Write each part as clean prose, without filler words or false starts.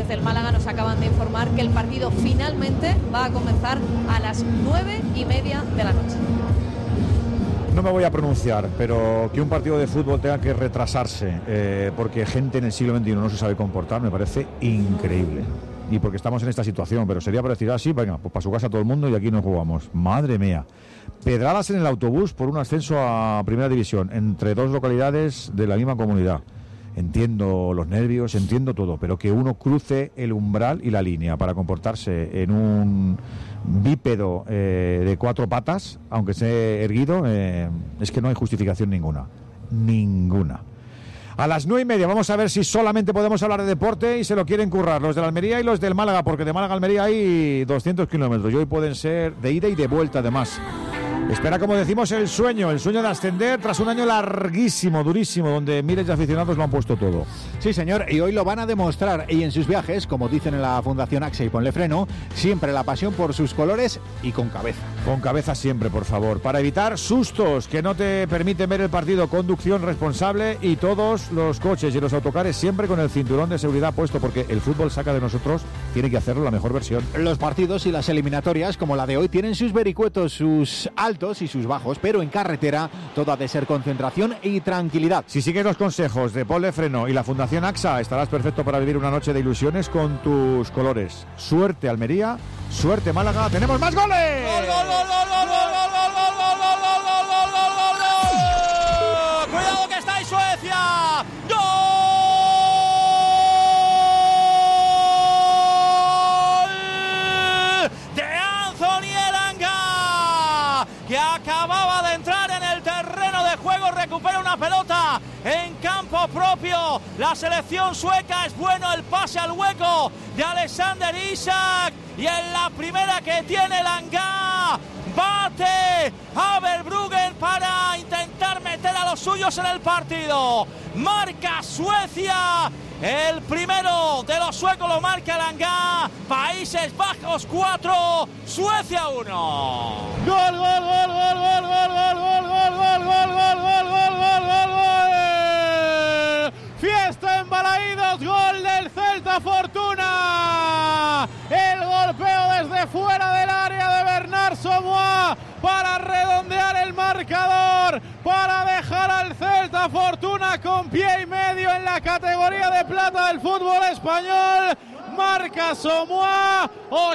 desde el Málaga nos acaban de informar que el partido finalmente va a comenzar a las 9:30 de la noche. No me voy a pronunciar, pero que un partido de fútbol tenga que retrasarse porque gente en el siglo XXI no se sabe comportar, me parece increíble. Y porque estamos en esta situación, pero sería para decir así, venga, pues para su casa todo el mundo y aquí no jugamos. Madre mía. Pedradas en el autobús por un ascenso a Primera División entre dos localidades de la misma comunidad. Entiendo los nervios, entiendo todo, pero que uno cruce el umbral y la línea para comportarse en un bípedo de 4 patas, aunque esté erguido, es que no hay justificación ninguna. A las 9:30 vamos a ver si solamente podemos hablar de deporte y se lo quieren currar los de la Almería y los del Málaga, porque de Málaga a Almería hay 200 kilómetros y hoy pueden ser de ida y de vuelta además. Espera, como decimos, el sueño de ascender tras un año larguísimo, durísimo, donde miles de aficionados lo han puesto todo. Sí, señor, y hoy lo van a demostrar. Y en sus viajes, como dicen en la Fundación AXA y Ponle Freno, siempre la pasión por sus colores y con cabeza. Con cabeza siempre, por favor, para evitar sustos que no te permiten ver el partido. Conducción responsable y todos los coches y los autocares siempre con el cinturón de seguridad puesto, porque el fútbol saca de nosotros, tiene que hacerlo la mejor versión. Los partidos y las eliminatorias, como la de hoy, tienen sus vericuetos, sus altos y sus bajos, pero en carretera todo ha de ser concentración y tranquilidad. Si sigues los consejos de Ponle Freno y la Fundación AXA, estarás perfecto para vivir una noche de ilusiones con tus colores. Suerte Almería, suerte Málaga, ¡tenemos más goles! ¡Gol, gol, gol, gol, gol, gol, gol, gol, gol, gol, gol, gol, gol, gol, gol! ¡Cuidado que está ahí Suecia! ¡Gol! Que acababa de entrar en el terreno de juego, recupera una pelota en campo propio. La selección sueca, es bueno el pase al hueco de Alexander Isak y en la primera que tiene Langa bate a Verbruggen para intentar meter a los suyos en el partido. Marca Suecia. El primero de los suecos lo marca Langa. Países Bajos 4, Suecia 1. Gol, gol, gol, gol, gol, gol, gol, gol, gol, gol, gol, gol, gol, gol, gol, gol. Fiesta en Balaídos, gol del Celta Fortuna. El golpeo desde fuera del área de Bernard Somoa para redondear el marcador, para dejar al Celta Fortuna con pie y medio en la categoría de plata del fútbol español. Marca Somoa,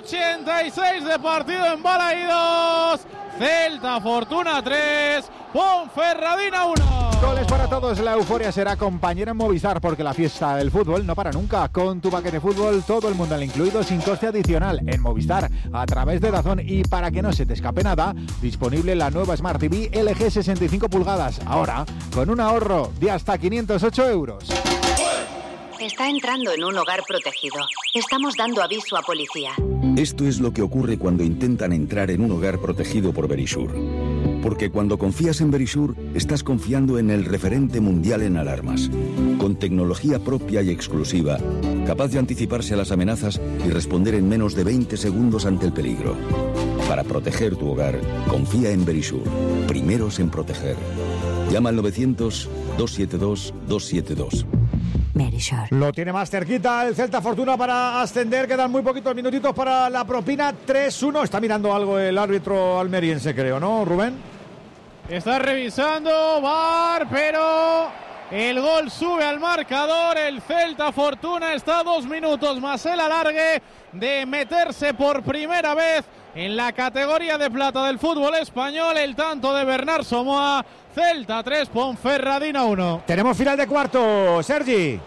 86 de partido en Balaídos. Celta Fortuna 3, Ponferradina 1. Goles para todos, la euforia será compañera en Movistar, porque la fiesta del fútbol no para nunca. Con tu paquete fútbol, todo el mundo al incluido, sin coste adicional, en Movistar, a través de DAZN. Y para que no se te escape nada, disponible la nueva Smart TV LG 65 pulgadas, ahora con un ahorro de hasta 508 euros. Está entrando en un hogar protegido. Estamos dando aviso a policía. Esto es lo que ocurre cuando intentan entrar en un hogar protegido por Verisure. Porque cuando confías en Verisure, estás confiando en el referente mundial en alarmas. Con tecnología propia y exclusiva, capaz de anticiparse a las amenazas y responder en menos de 20 segundos ante el peligro. Para proteger tu hogar, confía en Verisure. Primeros en proteger. Llama al 900-272-272. Verisure. Lo tiene más cerquita el Celta Fortuna para ascender. Quedan muy poquitos minutitos para la propina. 3-1. Está mirando algo el árbitro almeriense, creo, ¿no, Rubén? Está revisando VAR, pero el gol sube al marcador. El Celta Fortuna está a 2 minutos más el alargue de meterse por primera vez en la categoría de plata del fútbol español. El tanto de Bernard Somoa. Celta 3, Ponferradina 1. Tenemos final de cuarto, Sergi.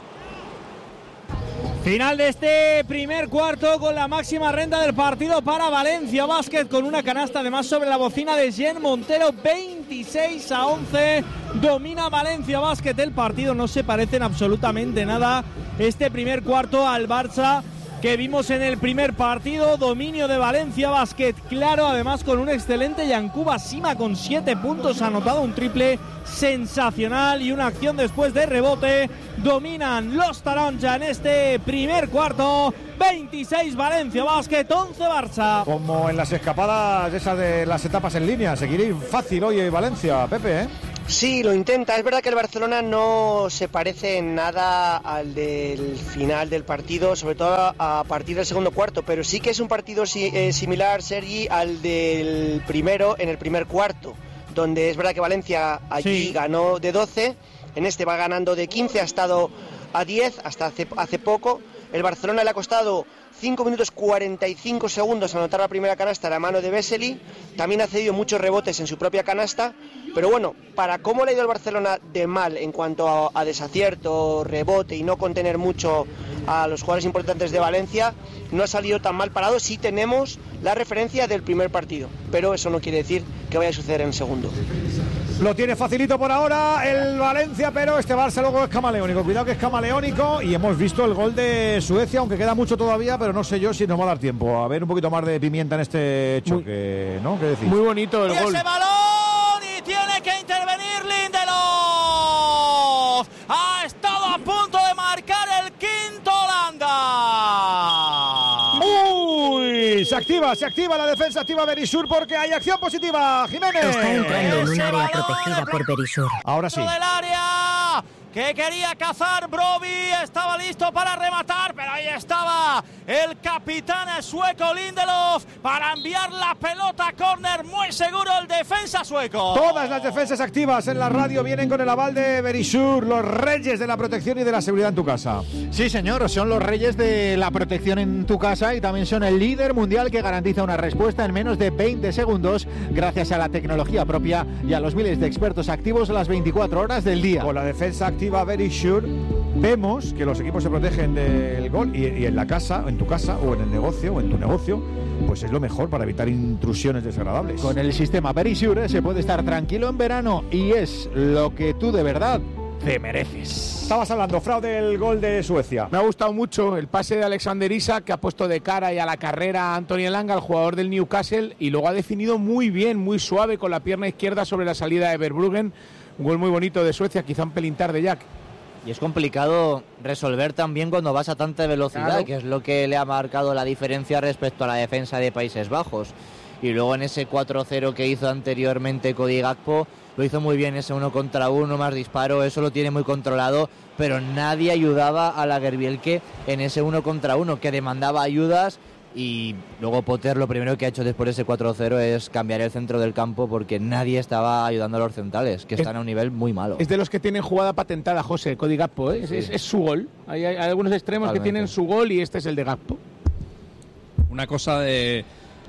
Final de este primer cuarto con la máxima renta del partido para Valencia Basket, con una canasta además sobre la bocina de Jean Montero. 26-11 domina Valencia Basket el partido. No se parecen absolutamente nada este primer cuarto al Barça que vimos en el primer partido. Dominio de Valencia Basket claro, además con un excelente Yankuba Sima con 7 puntos, anotado un triple sensacional y una acción después de rebote. Dominan los Taronja en este primer cuarto. 26 Valencia Basket, 11 Barça. Como en las escapadas esas de las etapas en línea, seguiréis fácil hoy Valencia, Pepe, ¿eh? Sí, lo intenta. Es verdad que el Barcelona no se parece en nada al del final del partido, sobre todo a partir del segundo cuarto, pero sí que es un partido similar, Sergi, al del primero en el primer cuarto, donde es verdad que Valencia allí ganó de 12, en este va ganando de 15, ha estado a 10 hasta hace poco. El Barcelona le ha costado 5 minutos 45 segundos anotar la primera canasta a la mano de Vesely, también ha cedido muchos rebotes en su propia canasta, pero bueno, para cómo le ha ido el Barcelona de mal en cuanto a desacierto, rebote y no contener mucho a los jugadores importantes de Valencia, no ha salido tan mal parado. Sí tenemos la referencia del primer partido, pero eso no quiere decir que vaya a suceder en el segundo. Lo tiene facilito por ahora el Valencia, pero este Barça luego es camaleónico. Cuidado que es camaleónico y hemos visto el gol de Suecia, aunque queda mucho todavía, pero no sé yo si nos va a dar tiempo. A ver un poquito más de pimienta en este choque, ¿no? ¿Qué decís? Muy bonito el gol. ¡Ese balón! Y tiene que intervenir Lindelof. Ha estado a punto de marcar el quinto Holanda. ¡Uy! Se activa la defensa, activa Berisur porque hay acción positiva. Jiménez. Está entrando en un área protegida por Berisur. Ahora sí. Del área que quería cazar Broby, estaba listo para rematar, pero ahí estaba el capitán sueco Lindelof para enviar la pelota a córner, muy seguro el defensa sueco. Todas las defensas activas en la radio vienen con el aval de Berisur, los reyes de la protección y de la seguridad en tu casa. Sí, señor, son los reyes de la protección en tu casa y también son el líder mundial que garantiza una respuesta en menos de 20 segundos gracias a la tecnología propia y a los miles de expertos activos las 24 horas del día. Con la defensa activa Berisur vemos que los equipos se protegen del gol y en la casa, en tu casa o en el negocio o en tu negocio, pues es lo mejor para evitar intrusiones desagradables. Con el sistema Berisur se puede estar tranquilo en verano y es lo que tú de verdad te mereces. Estabas hablando, Frau, del gol de Suecia. Me ha gustado mucho el pase de Alexander Isak, que ha puesto de cara y a la carrera a Anthony Elanga, el jugador del Newcastle, y luego ha definido muy bien, muy suave con la pierna izquierda sobre la salida de Verbruggen. Un gol muy bonito de Suecia, quizá un pelín tarde, Jack. Y es complicado resolver también cuando vas a tanta velocidad, claro, que es lo que le ha marcado la diferencia respecto a la defensa de Países Bajos. Y luego en ese 4-0 que hizo anteriormente Cody Gakpo, lo hizo muy bien, ese 1 contra 1 más disparo, eso lo tiene muy controlado, pero nadie ayudaba a Lagerbielke en ese 1 contra 1, que demandaba ayudas. Y luego Potter lo primero que ha hecho después de ese 4-0 es cambiar el centro del campo porque nadie estaba ayudando a los centrales, que están a un nivel muy malo. Es de los que tienen jugada patentada, José, Cody Gakpo, ¿eh? Sí. Es su gol. Hay algunos extremos que tienen su gol y este es el de Gakpo. Una cosa que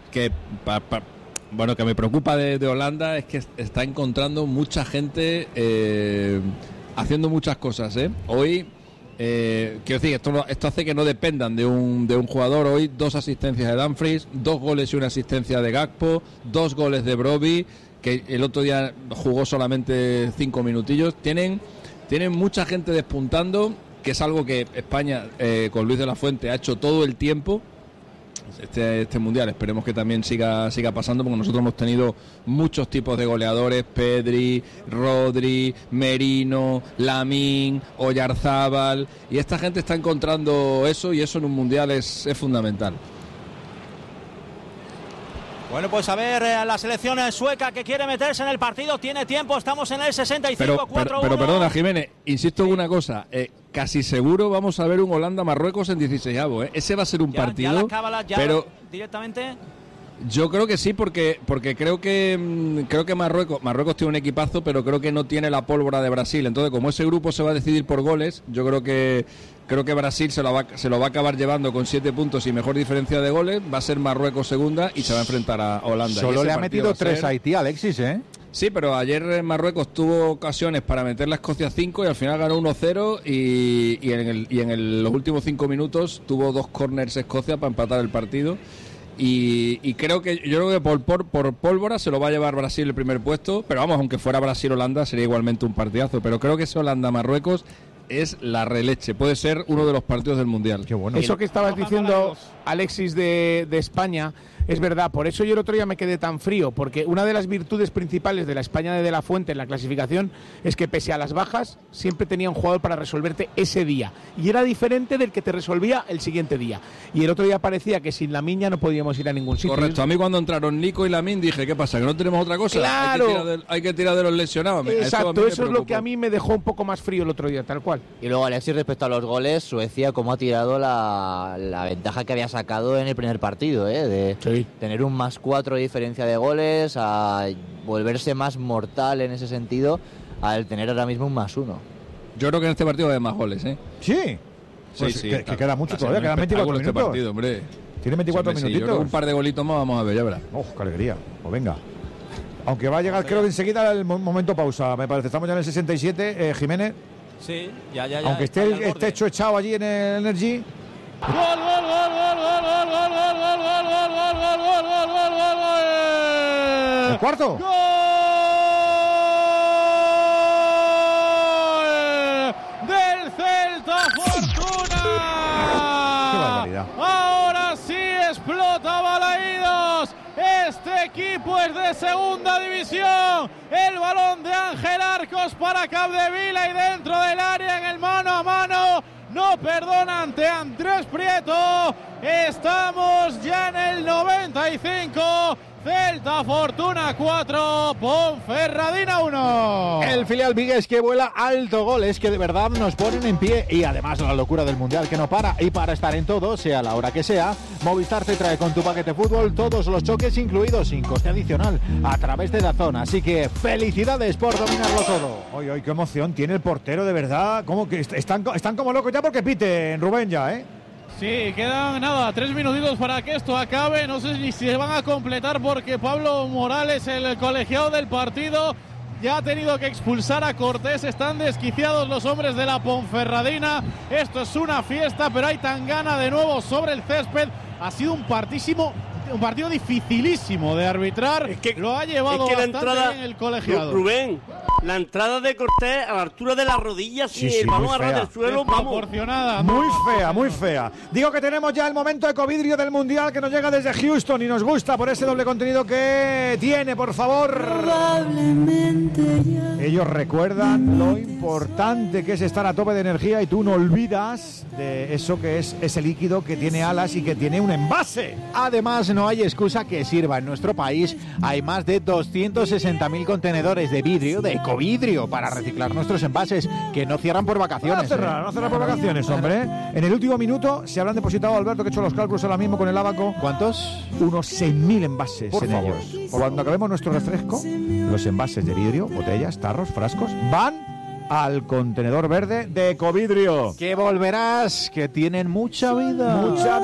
me preocupa de Holanda es que está encontrando mucha gente haciendo muchas cosas, ¿eh? Hoy... quiero decir, esto hace que no dependan de un jugador. Hoy 2 asistencias de Dumfries, 2 goles y una asistencia de Gakpo, 2 goles de Broby, que el otro día jugó solamente 5 minutillos. Tienen mucha gente despuntando, que es algo que España con Luis de la Fuente ha hecho todo el tiempo. Este mundial esperemos que también siga pasando, porque nosotros hemos tenido muchos tipos de goleadores: Pedri, Rodri, Merino, Lamine, Oyarzábal, y esta gente está encontrando eso, y eso en un mundial es fundamental. Bueno, pues a ver, la selección sueca que quiere meterse en el partido, tiene tiempo, estamos en el 65-4-1. Pero perdona, Jiménez, insisto en una cosa, casi seguro vamos a ver un Holanda-Marruecos en 16avo, ¿eh? Ese va a ser un partido, ya la cábala, pero directamente... Yo creo que sí, porque creo que Marruecos tiene un equipazo, pero creo que no tiene la pólvora de Brasil. Entonces, como ese grupo se va a decidir por goles, yo creo que Brasil se lo va a acabar llevando con 7 puntos y mejor diferencia de goles. Va a ser Marruecos segunda y se va a enfrentar a Holanda. Solo le ha metido 3 a Haití, Alexis, ¿eh? Sí, pero ayer Marruecos tuvo ocasiones para meter la Escocia 5 y al final ganó 1-0 y en los últimos 5 minutos tuvo 2 corners Escocia para empatar el partido. Y yo creo que por pólvora se lo va a llevar Brasil el primer puesto, pero vamos, aunque fuera Brasil-Holanda sería igualmente un partidazo, pero creo que ese Holanda-Marruecos es la releche, puede ser uno de los partidos del Mundial. Qué bueno. Eso que estabas diciendo, Alexis, de España, Es verdad, por eso yo el otro día me quedé tan frío, porque una de las virtudes principales de la España de la Fuente en la clasificación es que pese a las bajas, siempre tenía un jugador para resolverte ese día. Y era diferente del que te resolvía el siguiente día. Y el otro día parecía que sin Lamine ya no podíamos ir a ningún sitio. Correcto, a mí cuando entraron Nico y Lamine dije, ¿qué pasa? ¿Que no tenemos otra cosa? ¡Claro! Hay que tirar de los lesionados. Exacto, eso es lo que a mí me dejó un poco más frío el otro día, tal cual. Y luego, Alexis, respecto a los goles, Suecia cómo ha tirado la ventaja que había sacado en el primer partido, de tener un +4 de diferencia de goles, a volverse más mortal en ese sentido, al tener ahora mismo un +1. Yo creo que en este partido hay más goles, ¿eh? Sí. Pues sí, que queda mucho todavía, quedan 24 minutos. Este partido, hombre. Tiene 24 minutitos. Yo creo que un par de golitos más vamos a ver, ya verás. ¡Qué alegría! Pues venga. Aunque va a llegar, creo que enseguida el momento pausa, me parece. Estamos ya en el 67, Jiménez. Sí, ya. Aunque esté el techo echado allí en el Energy. ¡Gol, gol, gol, gol, gol, gol, gol, gol, gol, gol, gol, gol, gol, gol, gol, gol! ¿El cuarto? ¡Gol del Celta Fortuna! ¡Qué barbaridad! Ahora sí explota Balaídos. Este equipo es de segunda división. El balón de Ángel Arcos para Capdevila y dentro del área en el mano a mano. No perdona ante Andrés Prieto. Estamos ya en el 95. Celta Fortuna 4, Ponferradina 1. El filial vigués que vuela alto, goles que de verdad nos ponen en pie y además la locura del Mundial que no para. Y para estar en todo, sea la hora que sea, Movistar te trae con tu paquete fútbol todos los choques incluidos sin coste adicional a través de DAZN. Así que felicidades por dominarlo todo. Oye, qué emoción tiene el portero, de verdad. Como que están como locos ya porque piten, Rubén, ya, ¿eh? Sí, quedan 3 minutitos para que esto acabe. No sé ni si se van a completar porque Pablo Morales, el colegiado del partido, ya ha tenido que expulsar a Cortés. Están desquiciados los hombres de la Ponferradina. Esto es una fiesta, pero hay Tangana de nuevo sobre el césped. Ha sido un partido dificilísimo de arbitrar. Lo ha llevado bastante bien el colegiado. Rubén, la entrada de Cortés a la altura de las rodillas y el balón a ras del suelo, proporcionada. Muy fea. Digo que tenemos ya el momento de Covidrio del Mundial que nos llega desde Houston y nos gusta por ese doble contenido que tiene, por favor. Ellos recuerdan lo importante que es estar a tope de energía y tú no olvidas de eso que es ese líquido que tiene alas y que tiene un envase. Además, no hay excusa que sirva. En nuestro país hay más de 260.000 contenedores de vidrio, de ecovidrio, para reciclar nuestros envases, que no cierran por vacaciones. No cerrar por vacaciones, hombre. En el último minuto se habrán depositado, Alberto, que he hecho los cálculos ahora mismo con el Abaco. ¿Cuántos? Unos 6.000 envases por favor. ellos. Cuando acabemos nuestro refresco, los envases de vidrio, botellas, tarros, frascos, van al contenedor verde de ecovidrio. Que volverás, que tienen mucha vida. ¡Mucha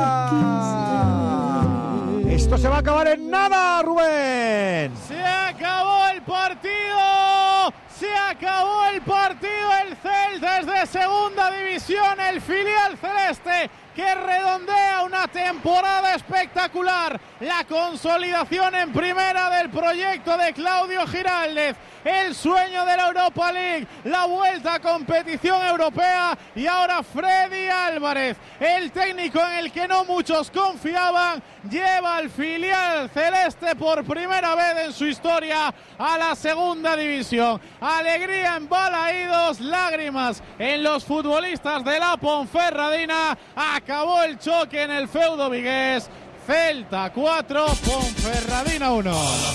vida! Esto se va a acabar en nada, Rubén. Se acabó el partido. Se acabó el partido. El Celta es de segunda división. El filial celeste que redondea una temporada espectacular. La consolidación en primera del proyecto de Claudio Giraldez. El sueño de la Europa League, la vuelta a competición europea y ahora Freddy Álvarez, el técnico en el que no muchos confiaban, lleva al filial celeste por primera vez en su historia a la segunda división. Alegría en Balaídos, lágrimas en los futbolistas de la Ponferradina. Acabó el choque en el feudo vigués. Celta 4, Ponferradina 1.